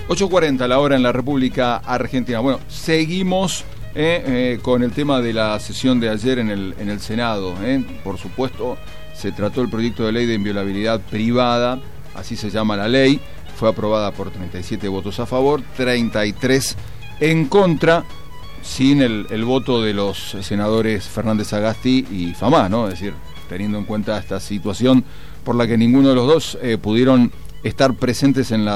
8:40 la hora en la República Argentina. Bueno, seguimos con el tema de la sesión de ayer en el Senado. Por supuesto, se trató el proyecto de ley de inviolabilidad privada, así se llama la ley. Fue aprobada por 37 votos a favor, 33 en contra, sin el voto de los senadores Fernández Sagasti y Famá, ¿no? Es decir, teniendo en cuenta esta situación por la que ninguno de los dos pudieron estar presentes en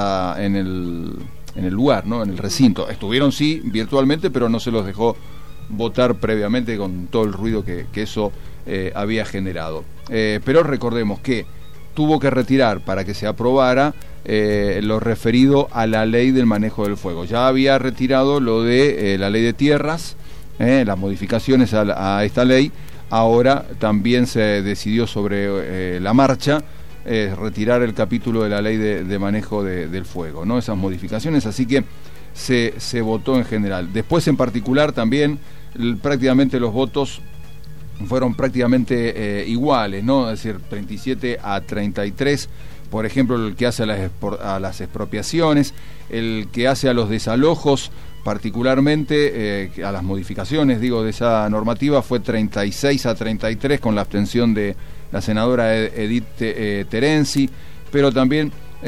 el lugar, ¿no? En el recinto. Estuvieron sí virtualmente, pero no se los dejó votar previamente con todo el ruido que eso había generado. Pero recordemos que tuvo que retirar para que se aprobara lo referido a la ley del manejo del fuego. Ya había retirado lo de la ley de tierras, las modificaciones a esta ley. Ahora también se decidió sobre la marcha retirar el capítulo de la ley de manejo del fuego, ¿no? Esas modificaciones, así que se votó en general. Después, en particular, también prácticamente los votos fueron prácticamente iguales, ¿no? Es decir, 37 a 33, por ejemplo, el que hace a las expropiaciones, el que hace a los desalojos, particularmente a las modificaciones, de esa normativa, fue 36 a 33 con la abstención de la senadora Edith Terenzi, pero también,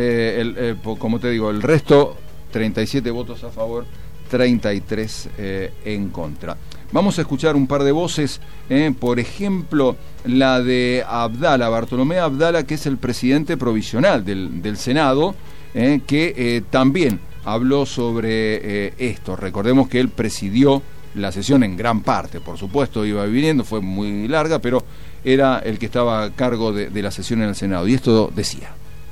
como te digo, el resto, 37 votos a favor, 33 en contra. Vamos a escuchar un par de voces, por ejemplo, la de Abdala, Bartolomé Abdala, que es el presidente provisional del Senado, que también habló sobre esto. Recordemos que él presidió la sesión en gran parte, por supuesto, iba viniendo, fue muy larga, pero era el que estaba a cargo de la sesión en el Senado, y esto decía.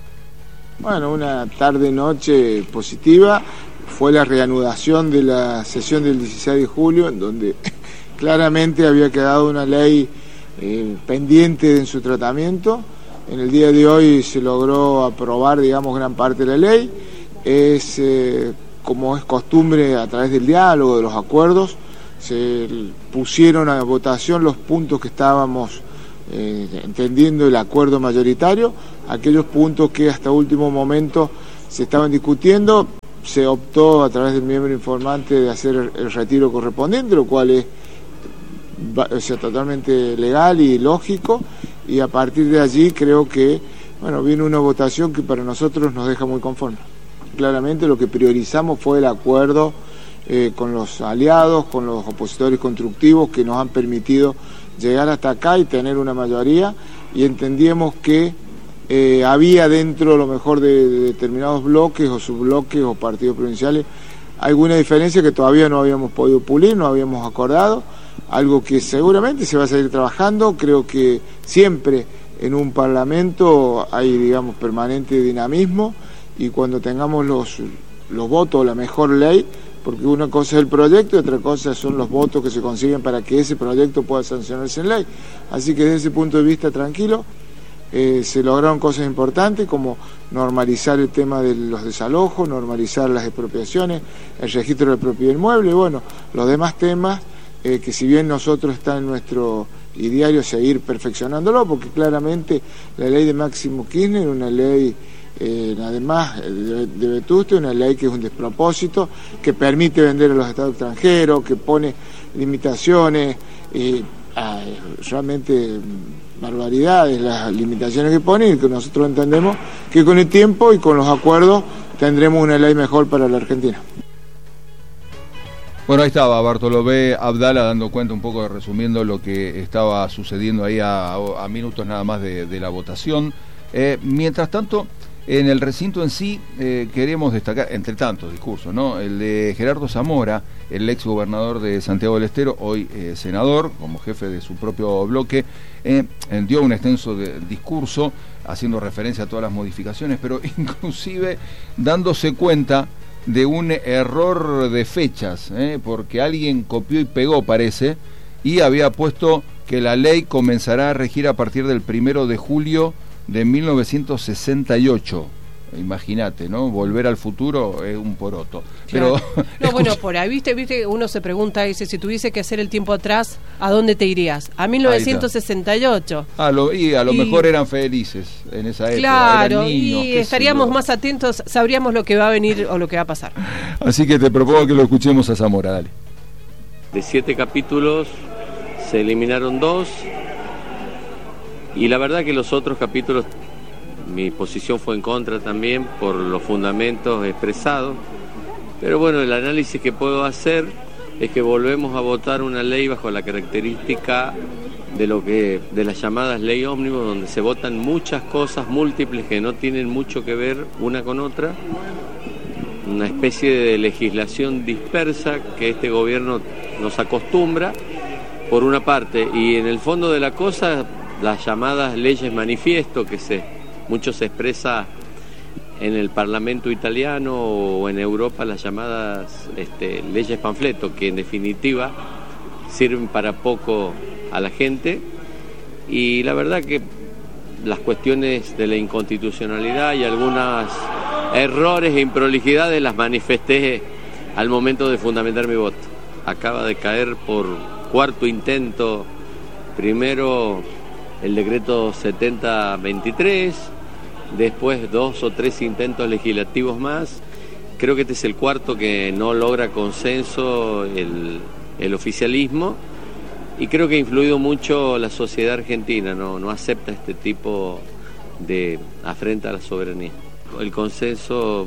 Bueno, una tarde-noche positiva. Fue la reanudación de la sesión del 16 de julio, en donde claramente había quedado una ley pendiente en su tratamiento. En el día de hoy se logró aprobar, gran parte de la ley. Es, como es costumbre, a través del diálogo, de los acuerdos, se pusieron a votación los puntos que estábamos entendiendo el acuerdo mayoritario, aquellos puntos que hasta último momento se estaban discutiendo. Se optó a través del miembro informante de hacer el retiro correspondiente, lo cual es totalmente legal y lógico, y a partir de allí creo que viene una votación que para nosotros nos deja muy conformes. Claramente lo que priorizamos fue el acuerdo con los aliados, con los opositores constructivos que nos han permitido llegar hasta acá y tener una mayoría, y entendíamos que había dentro, a lo mejor, de determinados bloques o subbloques o partidos provinciales alguna diferencia que todavía no habíamos podido pulir, no habíamos acordado, algo que seguramente se va a seguir trabajando. Creo que siempre en un parlamento hay, permanente dinamismo, y cuando tengamos los votos, la mejor ley, porque una cosa es el proyecto y otra cosa son los votos que se consiguen para que ese proyecto pueda sancionarse en ley. Así que desde ese punto de vista, tranquilo. Se lograron cosas importantes como normalizar el tema de los desalojos, normalizar las expropiaciones, el registro de la propiedad inmueble, los demás temas que, si bien nosotros está en nuestro ideario seguir perfeccionándolo, porque claramente la ley de Máximo Kirchner, una ley además de vetuste, una ley que es un despropósito, que permite vender a los estados extranjeros, que pone limitaciones, realmente barbaridades las limitaciones que pone, y que nosotros entendemos que con el tiempo y con los acuerdos tendremos una ley mejor para la Argentina. Bueno, ahí estaba Bartolomé Abdala dando cuenta un poco, resumiendo lo que estaba sucediendo ahí a minutos nada más de la votación. Mientras tanto, en el recinto en sí, queremos destacar, entre tantos discursos, ¿no?, el de Gerardo Zamora, el ex gobernador de Santiago del Estero, hoy senador, como jefe de su propio bloque, dio un extenso discurso haciendo referencia a todas las modificaciones, pero inclusive dándose cuenta de un error de fechas, porque alguien copió y pegó, parece, y había puesto que la ley comenzará a regir a partir del 1 de julio de 1968. imagínate, ¿no? Volver al futuro es un poroto. Claro. Pero no, bueno, por ahí, viste, uno se pregunta, dice, si tuviese que hacer el tiempo atrás, ¿a dónde te irías? A 1968. A lo mejor eran felices en esa época. Claro, eran niños, y estaríamos más atentos, sabríamos lo que va a venir o lo que va a pasar. Así que te propongo que lo escuchemos a Zamora, dale. De 7 capítulos se eliminaron 2 y la verdad que los otros capítulos mi posición fue en contra también por los fundamentos expresados, pero bueno, el análisis que puedo hacer es que volvemos a votar una ley bajo la característica de las llamadas ley ómnibus, donde se votan muchas cosas múltiples que no tienen mucho que ver una con otra, una especie de legislación dispersa que este gobierno nos acostumbra, por una parte, y en el fondo de la cosa, las llamadas leyes manifiesto, que mucho se expresa en el Parlamento italiano o en Europa, las llamadas leyes panfleto, que en definitiva sirven para poco a la gente, y la verdad que las cuestiones de la inconstitucionalidad y algunos errores e improlijidades las manifesté al momento de fundamentar mi voto. Acaba de caer por cuarto intento, primero el decreto 7023, después 2 o 3 intentos legislativos más. Creo que este es el cuarto que no logra consenso el oficialismo, y creo que ha influido mucho la sociedad argentina, no acepta este tipo de afrenta a la soberanía. El consenso,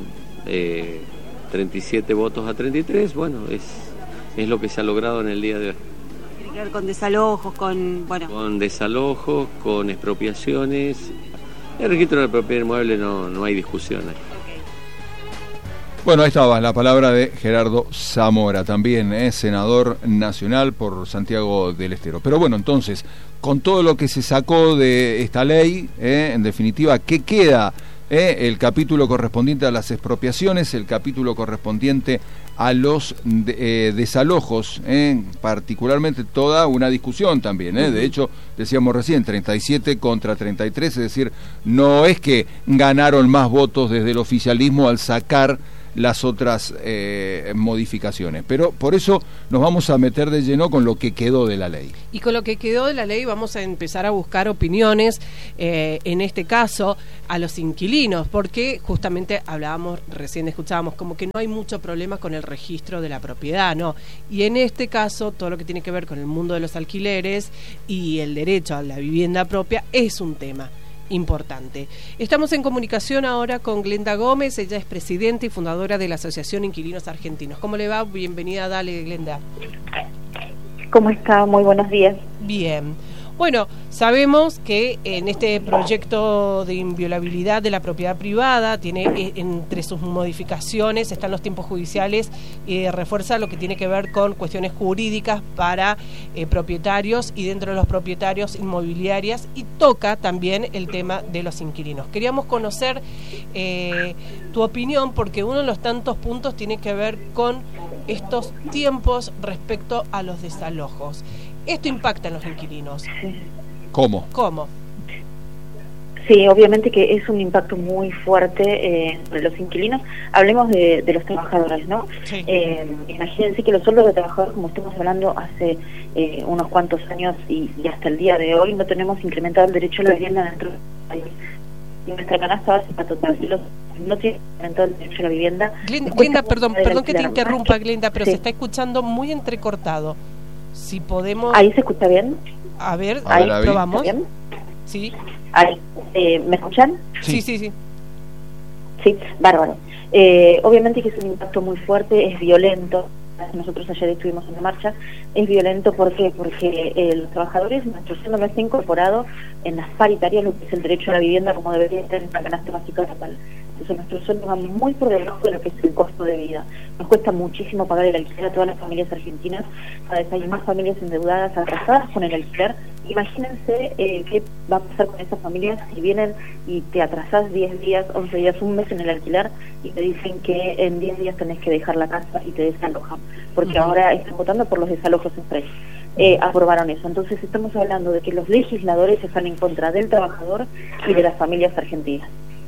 37 votos a 33, bueno, es lo que se ha logrado en el día de hoy. Tiene que ver con desalojos, con desalojos, con expropiaciones. El registro de la propiedad inmueble no hay discusión ahí. Bueno, ahí estaba la palabra de Gerardo Zamora, también senador nacional por Santiago del Estero. Pero bueno, entonces, con todo lo que se sacó de esta ley, en definitiva, ¿qué queda? El capítulo correspondiente a las expropiaciones, el capítulo correspondiente a los desalojos, particularmente toda una discusión también, de hecho, decíamos recién, 37 contra 33, es decir, no es que ganaron más votos desde el oficialismo al sacar las otras modificaciones, pero por eso nos vamos a meter de lleno con lo que quedó de la ley. Y con lo que quedó de la ley vamos a empezar a buscar opiniones, en este caso a los inquilinos, porque justamente recién escuchábamos como que no hay mucho problema con el registro de la propiedad, ¿no? Y en este caso todo lo que tiene que ver con el mundo de los alquileres y el derecho a la vivienda propia es un tema importante. Estamos en comunicación ahora con Glenda Gómez, ella es presidenta y fundadora de la Asociación Inquilinos Argentinos. ¿Cómo le va? Bienvenida, dale, Glenda. ¿Cómo está? Muy buenos días. Bien. Bueno, sabemos que en este proyecto de inviolabilidad de la propiedad privada tiene entre sus modificaciones están los tiempos judiciales y refuerza lo que tiene que ver con cuestiones jurídicas para propietarios y dentro de los propietarios inmobiliarias, y toca también el tema de los inquilinos. Queríamos conocer tu opinión, porque uno de los tantos puntos tiene que ver con estos tiempos respecto a los desalojos. ¿Esto impacta en los inquilinos? ¿Cómo? Sí, obviamente que es un impacto muy fuerte sobre los inquilinos. Hablemos de los trabajadores, ¿no? Sí. Imagínense que los sueldos de trabajadores, como estamos hablando hace unos cuantos años y hasta el día de hoy, no tenemos incrementado el derecho a la vivienda dentro del país. Y nuestra canasta básica total, si no tiene incrementado el derecho a la vivienda... Glenda, perdón que te interrumpa, Glenda, pero sí, se está escuchando muy entrecortado. Si podemos... ¿Ahí se escucha bien? A ver, ahí probamos. ¿Bien? Sí. Ahí. ¿Me escuchan? Sí. Sí, bárbaro. Obviamente que es un impacto muy fuerte, es violento. Nosotros ayer estuvimos en la marcha. Es violento, ¿por qué? Porque los trabajadores, nuestro sueldo no está incorporado en las paritarias, lo que es el derecho a la vivienda, como debería estar en la canasta básica total. Entonces nuestro sueldo va muy por debajo de lo que es el costo de vida. Nos cuesta muchísimo pagar el alquiler a todas las familias argentinas. Cada vez hay más familias endeudadas, atrasadas con el alquiler. Imagínense qué va a pasar con esas familias si vienen y te atrasás 10 días, 11 días, un mes en el alquiler y te dicen que en 10 días tenés que dejar la casa y te desalojan. Porque ahora están votando por los desalojos express. Aprobaron eso. Entonces estamos hablando de que los legisladores están en contra del trabajador y de las familias argentinas.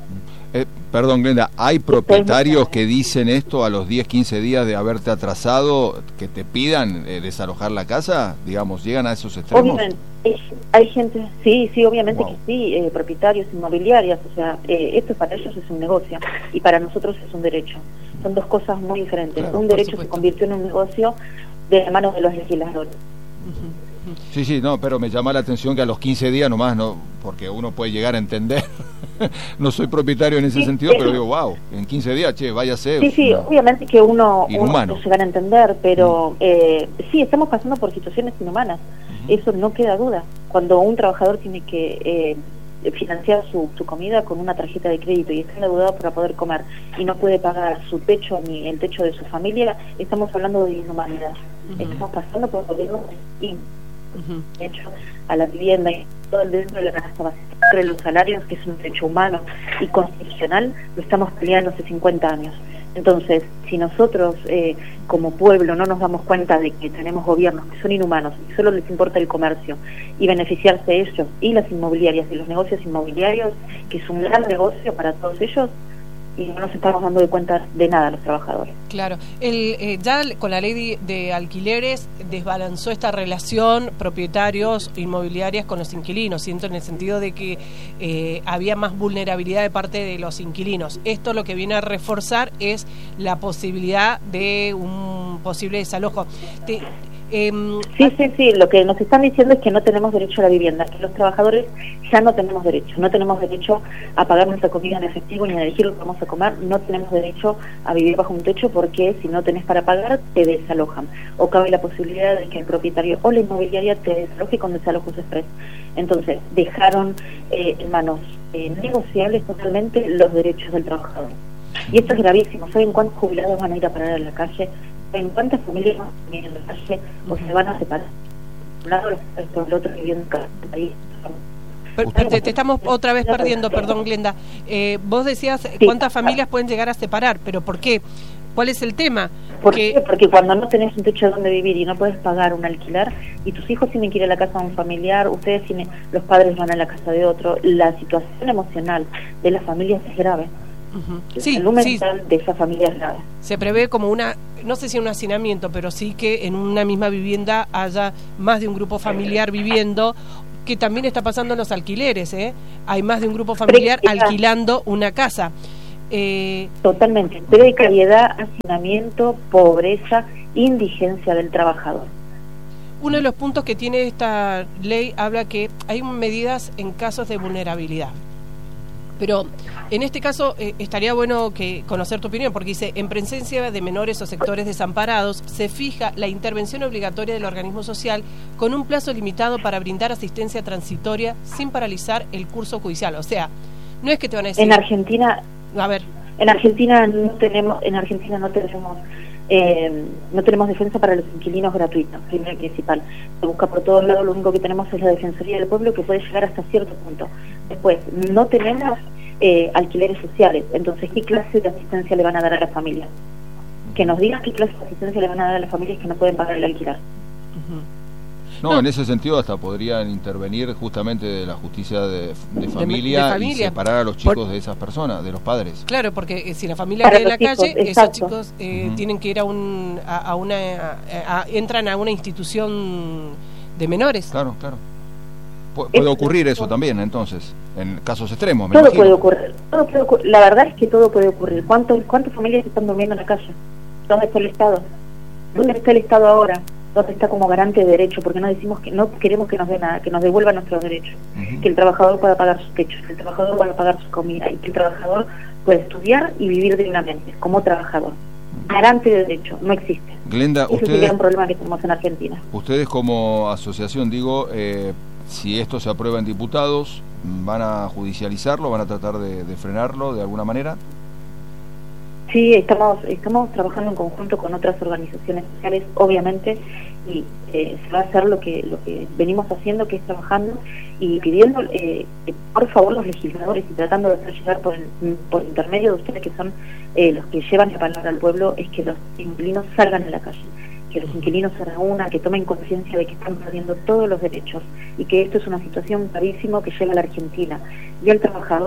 Perdón, Glenda, ¿hay propietarios que dicen esto a los 10, 15 días de haberte atrasado, que te pidan desalojar la casa? Digamos, ¿llegan a esos extremos? Obviamente, hay gente, sí, obviamente que sí, propietarios, inmobiliarias, o sea, esto para ellos es un negocio y para nosotros es un derecho. Son dos cosas muy diferentes. Claro, un derecho se convirtió en un negocio de la mano de los legisladores. Sí, no, pero me llama la atención que a los 15 días nomás, no, porque uno puede llegar a entender. No soy propietario en ese sentido, pero digo, wow, en 15 días, váyase. Sí, no, obviamente que uno puede llegar a entender, pero sí, estamos pasando por situaciones inhumanas, eso no queda duda. Cuando un trabajador tiene que financiar su comida con una tarjeta de crédito y está endeudado para poder comer y no puede pagar su techo ni el techo de su familia, estamos hablando de inhumanidad. Estamos pasando por gobiernos y de hecho a la vivienda y todo el dentro de la canasta básica entre los salarios, que es un derecho humano y constitucional, lo estamos peleando hace 50 años. Entonces, si nosotros como pueblo no nos damos cuenta de que tenemos gobiernos que son inhumanos y solo les importa el comercio y beneficiarse ellos y las inmobiliarias y los negocios inmobiliarios, que es un gran negocio para todos ellos, y no nos estamos dando de cuenta de nada los trabajadores. Claro, ya con la ley de alquileres desbalanzó esta relación propietarios inmobiliarias con los inquilinos, siento, en el sentido de que había más vulnerabilidad de parte de los inquilinos. Esto lo que viene a reforzar es la posibilidad de un posible desalojo. Sí, lo que nos están diciendo es que no tenemos derecho a la vivienda, que los trabajadores ya no tenemos derecho a pagar nuestra comida en efectivo ni a elegir lo que vamos a comer, no tenemos derecho a vivir bajo un techo porque si no tenés para pagar te desalojan, o cabe la posibilidad de que el propietario o la inmobiliaria te desaloje con desalojos express. Entonces dejaron en manos negociables totalmente los derechos del trabajador, y esto es gravísimo. ¿Saben cuántos jubilados van a ir a parar a la calle? ¿En cuántas familias van a ir a la calle o se van a separar? Un lado el otro viviendo en cada país. Te estamos otra vez perdiendo, perdón, Glenda. Vos decías cuántas familias pueden llegar a separar, pero ¿por qué? ¿Cuál es el tema? Porque cuando no tenés un techo donde vivir y no puedes pagar un alquiler y tus hijos tienen que ir a la casa de un familiar, los padres van a la casa de otro, la situación emocional de las familias es grave. La salud mental de esa familia es grave. Se prevé como no sé si un hacinamiento, pero sí que en una misma vivienda haya más de un grupo familiar viviendo, que también está pasando en los alquileres, hay más de un grupo familiar alquilando una casa. Totalmente, precariedad, hacinamiento, pobreza, indigencia del trabajador. Uno de los puntos que tiene esta ley habla que hay medidas en casos de vulnerabilidad. Pero en este caso estaría bueno conocer tu opinión, porque dice, en presencia de menores o sectores desamparados, se fija la intervención obligatoria del organismo social con un plazo limitado para brindar asistencia transitoria sin paralizar el curso judicial. O sea, no es que te van a decir... En Argentina no tenemos defensa para los inquilinos gratuitos, primero y principal. Se busca por todos lados, lo único que tenemos es la Defensoría del Pueblo, que puede llegar hasta cierto punto. Después, no tenemos alquileres sociales, entonces, ¿qué clase de asistencia le van a dar a la familia? Que nos digan qué clase de asistencia le van a dar a las familias que no pueden pagar el alquiler. No, en ese sentido hasta podrían intervenir justamente de la justicia de familia y separar a los chicos de esas personas, de los padres. Claro, porque si la familia queda en la calle, esos chicos tienen que ir entran a una institución de menores. Claro. Puede ocurrir eso también, entonces, en casos extremos. Todo puede ocurrir. La verdad es que todo puede ocurrir. ¿Cuántas familias están durmiendo en la calle? ¿Dónde está el Estado? ¿Dónde está el Estado ahora? ¿Dónde está como garante de derecho? Porque no decimos que no queremos que nos dé nada, que nos devuelvan nuestros derechos, que el trabajador pueda pagar sus techos, que el trabajador pueda pagar su comida y que el trabajador pueda estudiar y vivir dignamente como trabajador. Garante de derecho no existe. Glenda, ese sería un problema que tenemos en Argentina. Ustedes como asociación, si esto se aprueba en diputados, ¿van a judicializarlo? ¿Van a tratar de frenarlo de alguna manera? Sí, estamos trabajando en conjunto con otras organizaciones sociales, obviamente, y se va a hacer lo que venimos haciendo, que es trabajando y pidiendo que por favor los legisladores, y tratando de hacer llegar por intermedio de ustedes, que son los que llevan la palabra al pueblo, es que los inquilinos salgan a la calle, que los inquilinos se reúnan, que tomen conciencia de que están perdiendo todos los derechos y que esto es una situación gravísima que llega a la Argentina y al trabajador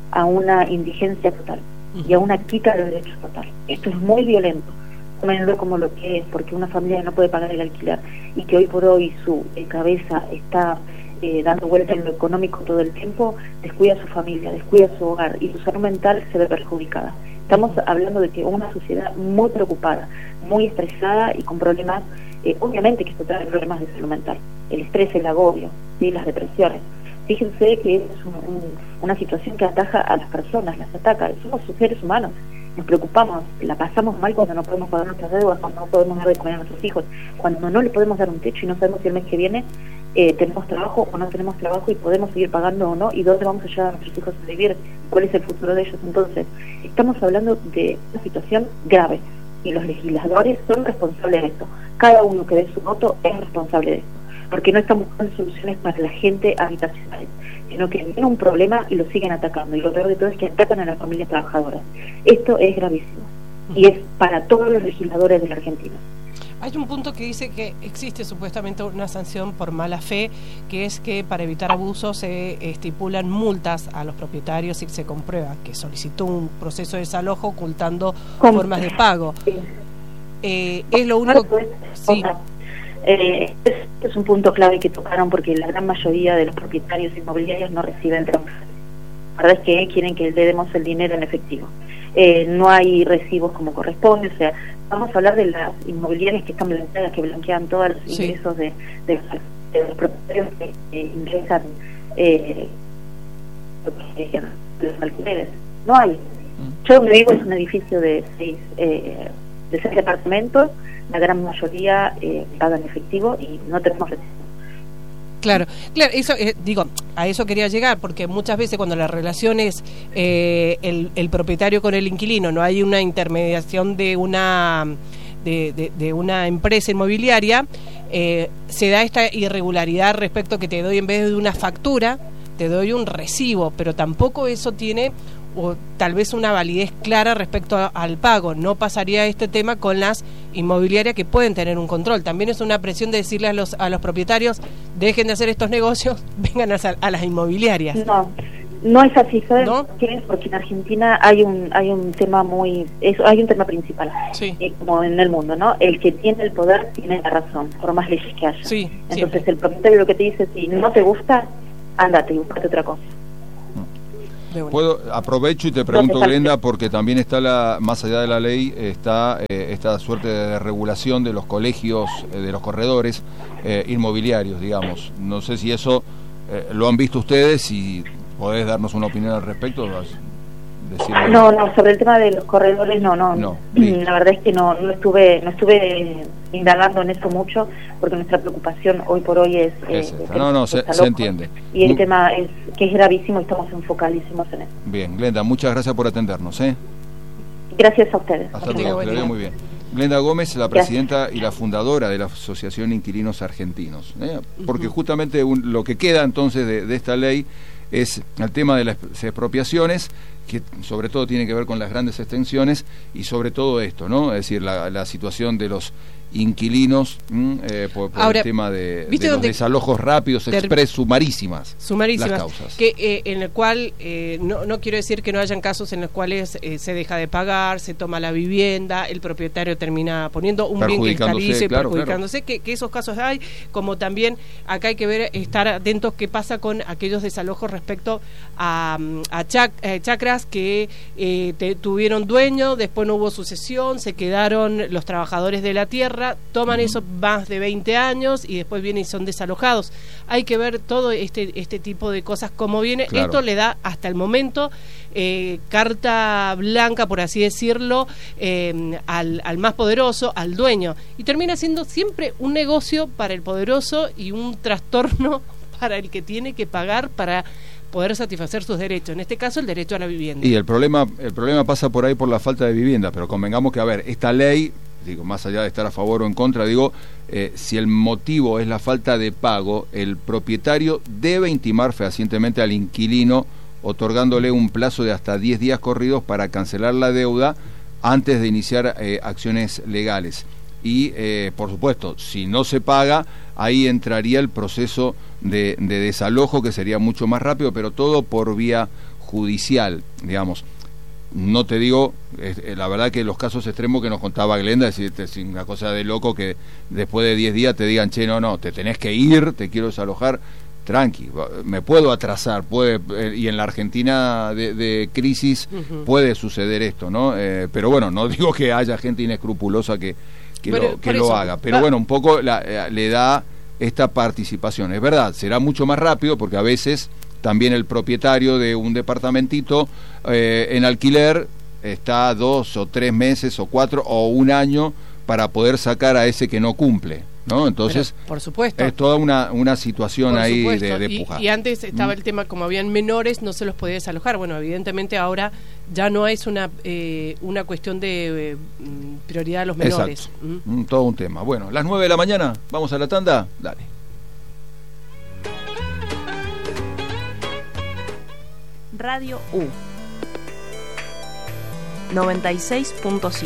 a una indigencia total y a una quita de derechos total. Esto es muy violento, tómenlo como lo que es, porque una familia no puede pagar el alquiler y que hoy por hoy su cabeza está dando vuelta en lo económico todo el tiempo, descuida a su familia, descuida a su hogar y su salud mental se ve perjudicada. Estamos hablando de que una sociedad muy preocupada, muy estresada y con problemas, obviamente que esto trae problemas de salud mental, el estrés, el agobio, ¿sí? Las depresiones. Fíjense que es una situación que ataja a las personas, las ataca, somos seres humanos, nos preocupamos, la pasamos mal cuando no podemos pagar nuestras deudas, cuando no podemos dar de comer a nuestros hijos, cuando no le podemos dar un techo y no sabemos si el mes que viene tenemos trabajo o no tenemos trabajo y podemos seguir pagando o no, y dónde vamos a llevar a nuestros hijos a vivir, cuál es el futuro de ellos. Entonces, estamos hablando de una situación grave y los legisladores son responsables de esto. Cada uno que dé su voto es responsable de esto, porque no están buscando soluciones para la gente habitacional, sino que tienen un problema y lo siguen atacando, y lo peor de todo es que atacan a las familias trabajadoras. Esto es gravísimo y es para todos los legisladores de la Argentina. Hay un punto que dice que existe supuestamente una sanción por mala fe, que es que para evitar abusos se estipulan multas a los propietarios si se comprueba que solicitó un proceso de desalojo ocultando formas de pago. Es lo único que... Sí. Es un punto clave que tocaron, porque la gran mayoría de los propietarios inmobiliarios no reciben transferencias. La verdad es que quieren que le demos el dinero en efectivo. No hay recibos como corresponde, o sea, vamos a hablar de las inmobiliarias que están blanqueadas, que blanquean todos los ingresos de los propietarios que ingresan los alquileres. No hay. Yo donde vivo es un edificio de 6 departamentos, la gran mayoría pagan en efectivo y no tenemos recibos. Claro, eso digo, a eso quería llegar, porque muchas veces cuando la relación es el propietario con el inquilino, no hay una intermediación de una empresa inmobiliaria, se da esta irregularidad respecto que te doy, en vez de una factura, te doy un recibo, pero tampoco eso tiene o tal vez una validez clara respecto al pago. No pasaría este tema con las inmobiliarias, que pueden tener un control. También es una presión de decirle a los propietarios, dejen de hacer estos negocios, vengan a las inmobiliarias. No es así, ¿sabes? ¿No? Porque en Argentina hay un tema hay un tema principal, como en el mundo, ¿no? El que tiene el poder tiene la razón, por más leyes que haya. Entonces siempre. El propietario lo que te dice, si no te gusta, ándate y búscate otra cosa. Aprovecho y te pregunto, Glenda, porque también está más allá de la ley está esta suerte de regulación de los colegios, de los corredores inmobiliarios, digamos. No sé si eso lo han visto ustedes, y podés darnos una opinión al respecto. No, sobre el tema de los corredores no. La verdad es que no estuve indagando en eso mucho, porque nuestra preocupación hoy por hoy es se entiende. Y el tema es que es gravísimo y estamos enfocadísimos en eso. Bien, Glenda, muchas gracias por atendernos. Gracias a ustedes. Hasta luego, que lo veo muy bien. Glenda Gómez, la presidenta y la fundadora de la Asociación Inquilinos Argentinos, porque justamente lo que queda entonces de esta ley es el tema de las expropiaciones, que sobre todo tiene que ver con las grandes extensiones, y sobre todo esto, ¿no? Es decir, la expropiación de los inquilinos por ahora, el tema de los desalojos rápidos, express, sumarísimas las causas. Que, en el cual, no quiero decir que no hayan casos en los cuales se deja de pagar, se toma la vivienda, el propietario termina poniendo un bien que estabilice, perjudicándose, que esos casos hay, como también acá hay que estar atentos qué pasa con aquellos desalojos respecto a chacras que tuvieron dueño, después no hubo sucesión, se quedaron los trabajadores de la tierra, toman eso más de 20 años y después vienen y son desalojados. Hay que ver todo este tipo de cosas cómo viene. Esto le da hasta el momento carta blanca, por así decirlo, al más poderoso, al dueño, y termina siendo siempre un negocio para el poderoso y un trastorno para el que tiene que pagar para poder satisfacer sus derechos, en este caso el derecho a la vivienda. Y el problema pasa por ahí, por la falta de vivienda, pero convengamos que, a ver, esta ley, digo, más allá de estar a favor o en contra, si el motivo es la falta de pago, el propietario debe intimar fehacientemente al inquilino, otorgándole un plazo de hasta 10 días corridos para cancelar la deuda antes de iniciar acciones legales. Y, por supuesto, si no se paga, ahí entraría el proceso de desalojo, que sería mucho más rápido, pero todo por vía judicial, digamos. No te digo, la verdad que los casos extremos que nos contaba Glenda, es una cosa de loco que después de 10 días te digan, che, no, te tenés que ir, te quiero desalojar, tranqui, me puedo atrasar, y en la Argentina de crisis puede suceder esto, ¿no? Pero bueno, no digo que haya gente inescrupulosa que lo haga, pero bueno, un poco le da esta participación. Es verdad, será mucho más rápido porque a veces también el propietario de un departamentito en alquiler está 2 o 3 meses o 4 o un año para poder sacar a ese que no cumple, ¿no? Entonces, pero, por supuesto, es toda una situación ahí de pujar. Y antes estaba el tema, como habían menores, no se los podía desalojar. Bueno, evidentemente ahora ya no es una cuestión de prioridad a los menores. Todo un tema. Bueno, las 9 de la mañana, ¿vamos a la tanda? Dale. Radio U 96.5.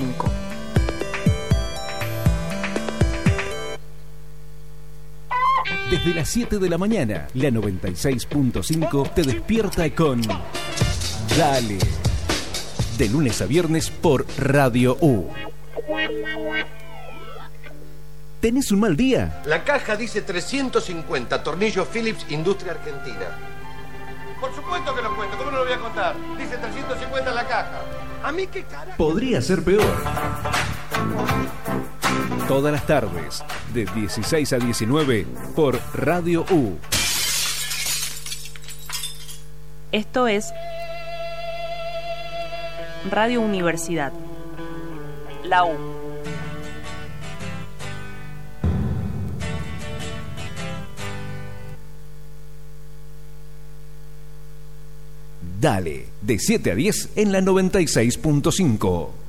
Desde las 7 de la mañana, la 96.5 te despierta con Dale. De lunes a viernes por Radio U. ¿Tenés un mal día? La caja dice 350, tornillos Philips, Industria Argentina. Por supuesto que lo cuento, ¿cómo no lo voy a contar? Dice 350 en la caja. ¿A mí qué carajo? Podría ser peor. Todas las tardes, de 16 a 19, por Radio U. Esto es Radio Universidad. La U. Dale, de 7 a 10 en la 96.5.